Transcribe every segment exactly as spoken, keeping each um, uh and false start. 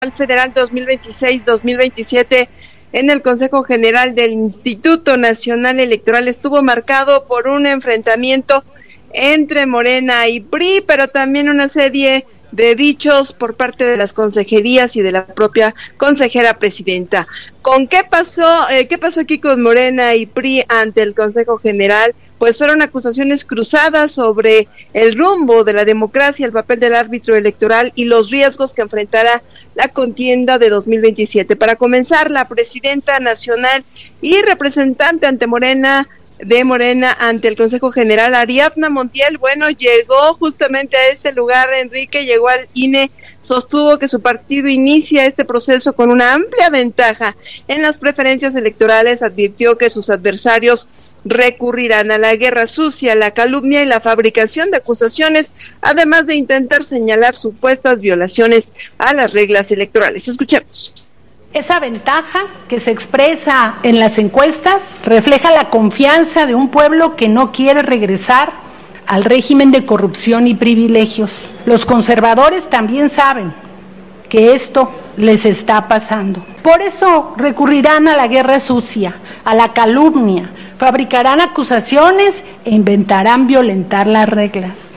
Federal dos mil veintiséis dos mil veintisiete en el Consejo General del Instituto Nacional Electoral estuvo marcado por un enfrentamiento entre Morena y P R I, pero también una serie de dichos por parte de las consejerías y de la propia consejera presidenta. ¿Con qué pasó? Eh, ¿Qué pasó aquí con Morena y P R I ante el Consejo General? Pues fueron acusaciones cruzadas sobre el rumbo de la democracia, el papel del árbitro electoral y los riesgos que enfrentará la contienda de dos mil veintisiete. Para comenzar, la presidenta nacional y representante ante Morena, de Morena ante el Consejo General, Ariadna Montiel, bueno, llegó justamente a este lugar, Enrique, llegó al I N E, sostuvo que su partido inicia este proceso con una amplia ventaja en las preferencias electorales, advirtió que sus adversarios recurrirán a la guerra sucia, la calumnia y la fabricación de acusaciones, además de intentar señalar supuestas violaciones a las reglas electorales. Escuchemos. Esa ventaja que se expresa en las encuestas refleja la confianza de un pueblo que no quiere regresar al régimen de corrupción y privilegios. Los conservadores también saben que esto les está pasando. Por eso recurrirán a la guerra sucia, a la calumnia, fabricarán acusaciones e inventarán violentar las reglas.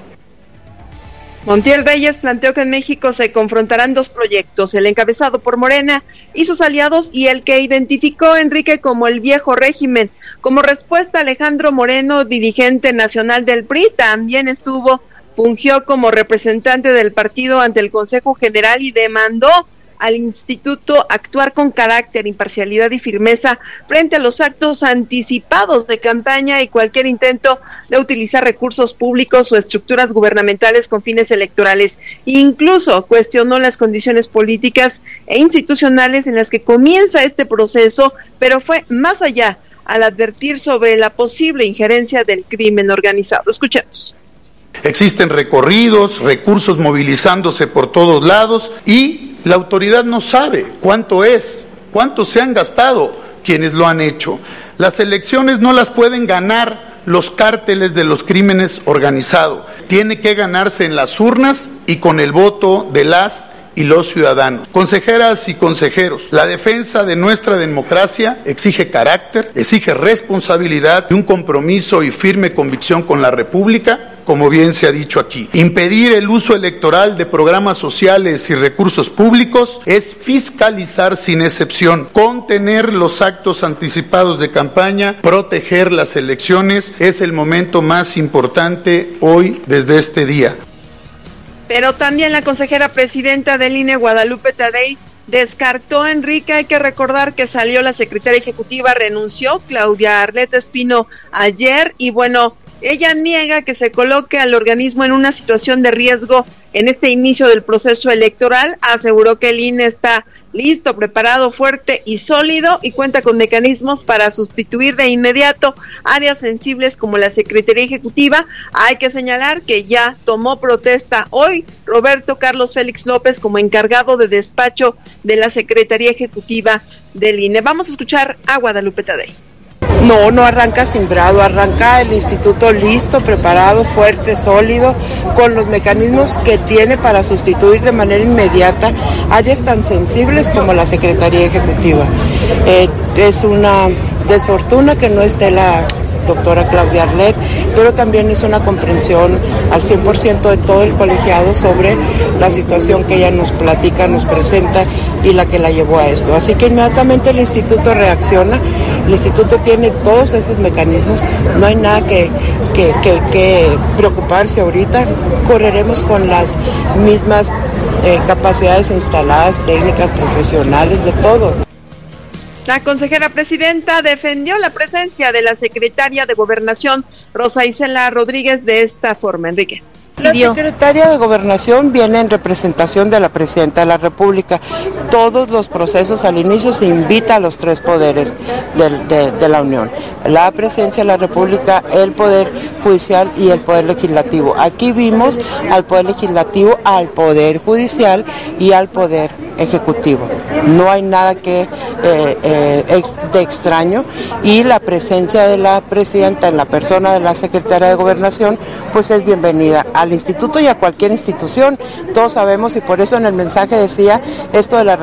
Montiel Reyes planteó que en México se confrontarán dos proyectos, el encabezado por Morena y sus aliados y el que identificó Enrique como el viejo régimen. Como respuesta, Alejandro Moreno, dirigente nacional del P R I, también estuvo, fungió como representante del partido ante el Consejo General y demandó al instituto actuar con carácter, imparcialidad y firmeza frente a los actos anticipados de campaña y cualquier intento de utilizar recursos públicos o estructuras gubernamentales con fines electorales. Incluso cuestionó las condiciones políticas e institucionales en las que comienza este proceso, pero fue más allá al advertir sobre la posible injerencia del crimen organizado. Escuchemos. Existen recorridos, recursos movilizándose por todos lados y la autoridad no sabe cuánto es, cuánto se han gastado quienes lo han hecho. Las elecciones no las pueden ganar los cárteles de los crímenes organizados. Tiene que ganarse en las urnas y con el voto de las y los ciudadanos. Consejeras y consejeros, la defensa de nuestra democracia exige carácter, exige responsabilidad y un compromiso y firme convicción con la República, como bien se ha dicho aquí. Impedir el uso electoral de programas sociales y recursos públicos es fiscalizar sin excepción, contener los actos anticipados de campaña, proteger las elecciones, es el momento más importante hoy desde este día. Pero también la consejera presidenta del I N E, Guadalupe Tadei, descartó, Enrique, hay que recordar que salió la secretaria ejecutiva, renunció Claudia Arleta Espino ayer y bueno, ella niega que se coloque al organismo en una situación de riesgo en este inicio del proceso electoral. Aseguró que el I N E está listo, preparado, fuerte y sólido y cuenta con mecanismos para sustituir de inmediato áreas sensibles como la Secretaría Ejecutiva. Hay que señalar que ya tomó protesta hoy Roberto Carlos Félix López como encargado de despacho de la Secretaría Ejecutiva del I N E. Vamos a escuchar a Guadalupe Tadei. No, no arranca cimbrado, arranca el instituto listo, preparado, fuerte, sólido, con los mecanismos que tiene para sustituir de manera inmediata áreas tan sensibles como la Secretaría Ejecutiva. Eh, es una desfortuna que no esté la doctora Claudia Arlet, pero también es una comprensión al cien por ciento de todo el colegiado sobre la situación que ella nos platica, nos presenta y la que la llevó a esto. Así que inmediatamente el instituto reacciona, el instituto tiene todos esos mecanismos, no hay nada que, que, que, que preocuparse ahorita, correremos con las mismas eh, capacidades instaladas, técnicas, profesionales, de todo. La consejera presidenta defendió la presencia de la secretaria de Gobernación, Rosa Isela Rodríguez, de esta forma, Enrique. La secretaria de Gobernación viene en representación de la Presidenta de la República. Todos los procesos al inicio se invita a los tres poderes de, de, de la Unión. La Presidencia de la República, el Poder Judicial y el Poder Legislativo. Aquí vimos al Poder Legislativo al Poder Judicial y al Poder Ejecutivo. No hay nada que eh, eh, ex, de extraño, y la presencia de la presidenta en la persona de la secretaria de Gobernación pues es bienvenida al instituto y a cualquier institución. Todos sabemos, y por eso en el mensaje decía esto de la